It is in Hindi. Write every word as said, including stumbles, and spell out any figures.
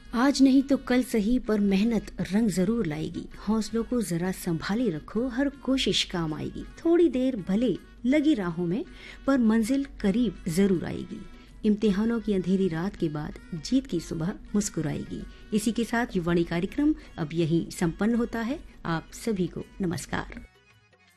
आज नहीं तो कल सही, पर मेहनत रंग जरूर लाएगी। हौसलों को जरा संभाले रखो, हर कोशिश काम आएगी। थोड़ी देर भले लगी राहों में, पर मंजिल करीब जरूर आएगी। इम्तिहानों की अंधेरी रात के बाद जीत की सुबह मुस्कुराएगी। इसी के साथ युवाणी कार्यक्रम अब यही संपन्न होता है। आप सभी को नमस्कार।